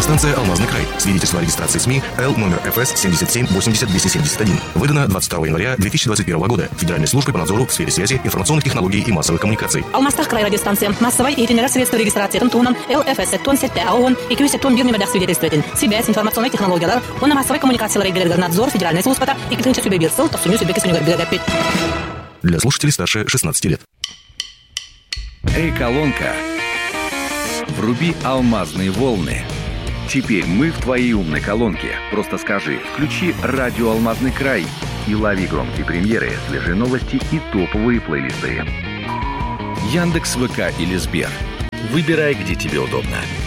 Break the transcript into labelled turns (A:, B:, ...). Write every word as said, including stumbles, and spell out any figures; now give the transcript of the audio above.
A: Радиостанция «Алмазный край». Свидетельство о регистрации СМИ Л номер эф эс семьдесят семь восемьдесят двести семьдесят один. Выдано двадцать второго января две тысячи двадцать первого года Федеральной службой по надзору в сфере связи, информационных технологий и массовых коммуникаций.
B: Алмастах край радиостанция. Массовой и itinerär средства регистрации Тунтунан Л эф эс Тон сетте АОН и Кюсе Тун бирни медах свидетельствователь. Связь, информационные технологии. Он на массовой коммуникации регулярный надзор Федеральной службы и клинча себе бирсел, то сумю себе кисуню горбегапить.
A: Для слушателей старше шестнадцати лет.
C: Эй, колонка, вруби алмазные волны. Теперь мы в твоей умной колонке. Просто скажи, включи радио «Алмазный край» и лови громкие премьеры, свежие новости и топовые плейлисты. Яндекс, ВК или Сбер. Выбирай, где тебе удобно.